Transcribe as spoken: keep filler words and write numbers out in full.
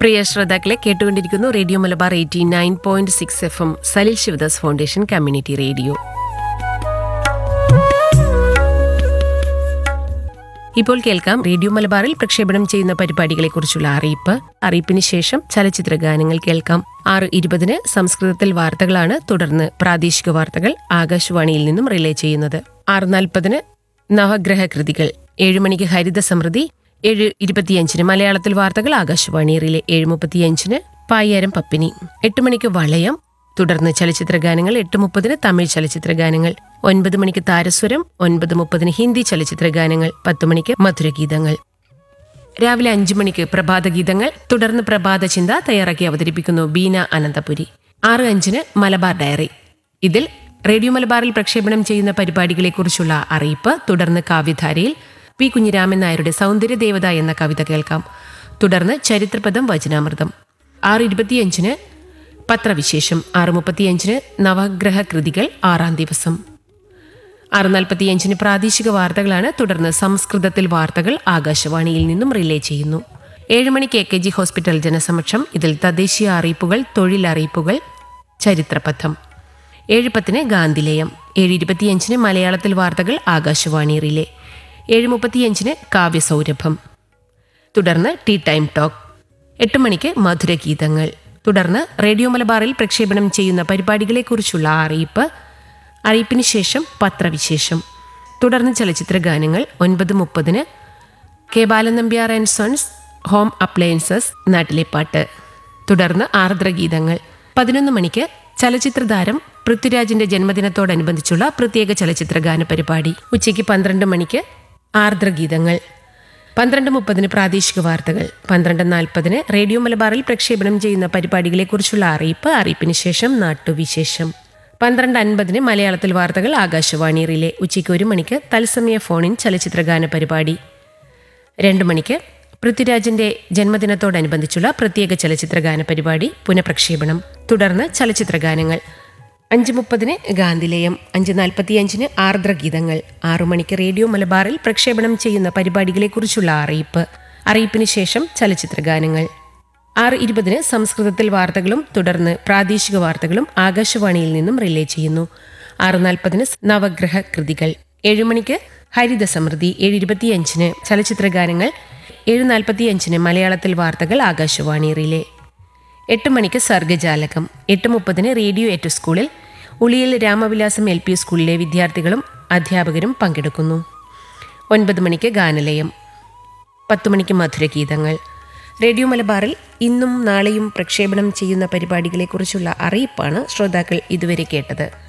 പ്രിയ ശ്രോതാക്കളെ, കേട്ടുകൊണ്ടിരിക്കുന്നു radio Malabar eighty nine point six F M Salil Sivadas foundation community radio. ഇപ്പോൾ കേൾക്കാം റേഡിയോ മലബാറിൽ പ്രക്ഷേപണം ചെയ്യുന്ന പരിപാടികളെക്കുറിച്ചുള്ള അറിയിപ്പ്. അറിയിപ്പിന് ശേഷം ചലച്ചിത്ര ഗാനങ്ങൾ കേൾക്കാം. ആറ് ഇരുപതിന് സംസ്കൃതത്തിൽ വാർത്തകളാണ്. തുടർന്ന് പ്രാദേശിക വാർത്തകൾ ആകാശവാണിയിൽ നിന്നും റിലേ ചെയ്യുന്നത്. ആറ് നാൽപ്പതിന് നവഗ്രഹ കൃതികൾ. ഏഴ് മണിക്ക് ഹരിത സമൃദ്ധി. ഏഴ് ഇരുപത്തിയഞ്ചിന് മലയാളത്തിൽ വാർത്തകൾ ആകാശവാണി റിലേ. ഏഴ് മുപ്പത്തിയഞ്ചിന് പായ്യാരം പപ്പിനി. എട്ട് മണിക്ക് വളയം. തുടർന്ന് ചലച്ചിത്ര ഗാനങ്ങൾ. എട്ട് മുപ്പതിന് തമിഴ് ചലച്ചിത്ര ഗാനങ്ങൾ. ഒൻപത് മണിക്ക് താരസ്വരം. ഒൻപത് മുപ്പതിന് ഹിന്ദി ചലച്ചിത്ര ഗാനങ്ങൾ. പത്ത് മണിക്ക് മധുരഗീതങ്ങൾ. രാവിലെ അഞ്ചു മണിക്ക് പ്രഭാത ഗീതങ്ങൾ. തുടർന്ന് പ്രഭാത ചിന്ത തയ്യാറാക്കി അവതരിപ്പിക്കുന്നു ബീന അനന്തപുരി. ആറ് അഞ്ചിന് മലബാർ ഡയറി. ഇതിൽ റേഡിയോ മലബാറിൽ പ്രക്ഷേപണം ചെയ്യുന്ന പരിപാടികളെക്കുറിച്ചുള്ള അറിയിപ്പ്. തുടർന്ന് കാവ്യധാരയിൽ പി കുഞ്ഞിരാമൻ നായരുടെ സൗന്ദര്യ ദേവത എന്ന കവിത കേൾക്കാം. തുടർന്ന് ചരിത്രപദം വചനാമൃതം. ആറ് ഇരുപത്തിയഞ്ചിന് പത്രവിശേഷം. ആറ് മുപ്പത്തിയഞ്ചിന് നവഗ്രഹ കൃതികൾ ആറാം ദിവസം. ആറ് നാൽപ്പത്തിയഞ്ചിന് പ്രാദേശിക വാർത്തകളാണ്. തുടർന്ന് സംസ്കൃതത്തിൽ വാർത്തകൾ ആകാശവാണിയിൽ നിന്നും റിലേ ചെയ്യുന്നു. ഏഴ് മണിക്ക് എ കെ ജി ഹോസ്പിറ്റൽ ജനസമക്ഷം. ഇതിൽ തദ്ദേശീയ അറിയിപ്പുകൾ, തൊഴിലറിയിപ്പുകൾ, ചരിത്രപഥം. ഏഴ് പത്തിന് ഗാന്ധിലേയം. ഏഴ് ഇരുപത്തിയഞ്ചിന് മലയാളത്തിൽ വാർത്തകൾ ആകാശവാണി റിലേ. ഏഴ് മുപ്പത്തിയഞ്ചിന് കാവ്യസൗരഭം. തുടർന്ന് ടീ ടൈം ടോക്ക്. എട്ട് മണിക്ക് മധുരഗീതങ്ങൾ. തുടർന്ന് റേഡിയോ മലബാറിൽ പ്രക്ഷേപണം ചെയ്യുന്ന പരിപാടികളെക്കുറിച്ചുള്ള അറിയിപ്പ്. അറിയിപ്പിന് ശേഷം പത്രവിശേഷം. തുടർന്ന് ചലച്ചിത്ര ഗാനങ്ങൾ. ഒൻപത് മുപ്പതിന് K Balan Nambiar and sons home appliances നാട്ടിലെ പാട്ട്. തുടർന്ന് ആർദ്രഗീതങ്ങൾ. പതിനൊന്ന് മണിക്ക് ചലച്ചിത്രതാരം പൃഥ്വിരാജിന്റെ ജന്മദിനത്തോടനുബന്ധിച്ചുള്ള പ്രത്യേക ചലച്ചിത്ര ഗാന പരിപാടി. ഉച്ചയ്ക്ക് പന്ത്രണ്ട് മണിക്ക് ആർദ്രഗീതങ്ങൾ. പന്ത്രണ്ട് മുപ്പതിന് പ്രാദേശിക വാർത്തകൾ. പന്ത്രണ്ട് നാൽപ്പതിന് റേഡിയോ മലബാറിൽ പ്രക്ഷേപണം ചെയ്യുന്ന പരിപാടികളെക്കുറിച്ചുള്ള അറിയിപ്പ്. അറിയിപ്പിന് ശേഷം നാട്ടുവിശേഷം. പന്ത്രണ്ട് അൻപതിന് മലയാളത്തിൽ വാർത്തകൾ ആകാശവാണി റിലേ. ഉച്ചയ്ക്ക് ഒരു മണിക്ക് തത്സമയ ഫോണിൻ ചലച്ചിത്രഗാന പരിപാടി. രണ്ട് മണിക്ക് പൃഥ്വിരാജിന്റെ ജന്മദിനത്തോടനുബന്ധിച്ചുള്ള പ്രത്യേക ചലച്ചിത്രഗാന പരിപാടി പുനഃപ്രക്ഷേപണം. തുടർന്ന് ചലച്ചിത്രഗാനങ്ങൾ. അഞ്ച് മുപ്പതിന് ഗാന്ധിലേയം. അഞ്ച് നാൽപ്പത്തിയഞ്ചിന് ആർദ്രഗീതങ്ങൾ. ആറു മണിക്ക് റേഡിയോ മലബാറിൽ പ്രക്ഷേപണം ചെയ്യുന്ന പരിപാടികളെക്കുറിച്ചുള്ള അറിയിപ്പ്. അറിയിപ്പിന് ശേഷം ചലച്ചിത്രഗാനങ്ങൾ. ആറ് ഇരുപതിന് സംസ്കൃതത്തിൽ വാർത്തകളും തുടർന്ന് പ്രാദേശിക വാർത്തകളും ആകാശവാണിയിൽ നിന്നും റിലേ ചെയ്യുന്നു. ആറ് നാൽപ്പതിന് നവഗ്രഹ കൃതികൾ. ഏഴു മണിക്ക് ഹരിത സമൃദ്ധി. ഏഴ് ഇരുപത്തിയഞ്ചിന് ചലച്ചിത്രഗാനങ്ങൾ. ഏഴ് നാൽപ്പത്തിയഞ്ചിന് മലയാളത്തിൽ വാർത്തകൾ ആകാശവാണി റിലേ. എട്ട് മണിക്ക് സർഗജാലകം. എട്ട് മുപ്പതിന് റേഡിയോ എറ്റ് സ്കൂളിൽ ഉളിയിൽ രാമവിലാസം എൽ പി സ്കൂളിലെ വിദ്യാർത്ഥികളും അധ്യാപകരും പങ്കെടുക്കുന്നു. ഒൻപത് മണിക്ക് ഗാനലയം. പത്ത് മണിക്ക് മധുരഗീതങ്ങൾ. റേഡിയോ മലബാറിൽ ഇന്നും നാളെയും പ്രക്ഷേപണം ചെയ്യുന്ന പരിപാടികളെക്കുറിച്ചുള്ള അറിയിപ്പാണ് ശ്രോതാക്കൾ ഇതുവരെ കേട്ടത്.